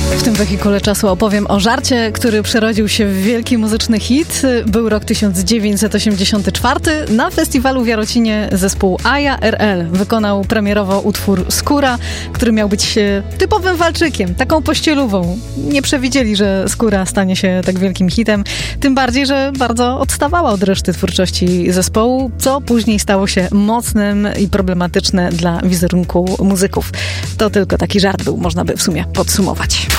W tym wehikule czasu opowiem o żarcie, który przerodził się w wielki muzyczny hit. Był rok 1984. Na festiwalu w Jarocinie zespół ARL wykonał premierowo utwór Skóra, który miał być typowym walczykiem, taką pościelówą. Nie przewidzieli, że Skóra stanie się tak wielkim hitem. Tym bardziej, że bardzo odstawała od reszty twórczości zespołu, co później stało się mocnym i problematyczne dla wizerunku muzyków. To tylko taki żart był, można by w sumie podsumować.